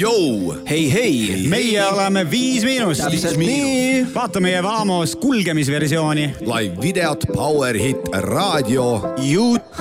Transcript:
Jou! Hei! Meie oleme 5 Miinus. Täpselt nii. Vaata meie Vamos kulgemisversiooni. Live videot, Power Hit, raadio, YouTube.